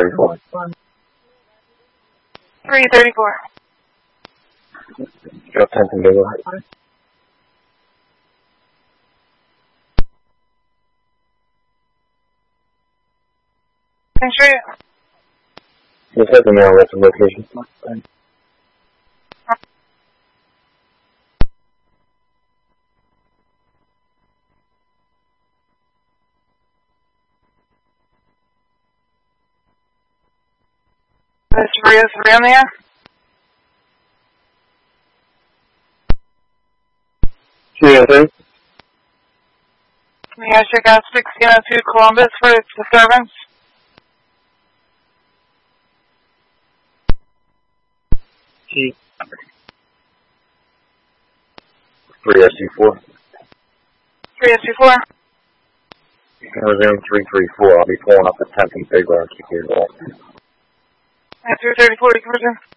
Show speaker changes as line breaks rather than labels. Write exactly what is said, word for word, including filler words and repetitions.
thirty-four.
three thirty-four.
Got ten from Bigelow.
Thanks, Street.
Just let me know what's the location.
This three oh three on the air.
three oh three.
Can you guys check out sixteen oh two Columbus for its disturbance?
T. three S U four.
three S U four.
Resume three three four. I'll be pulling up the tenth and Bigelow. Keep you involved.
three thirty-four, you can resume.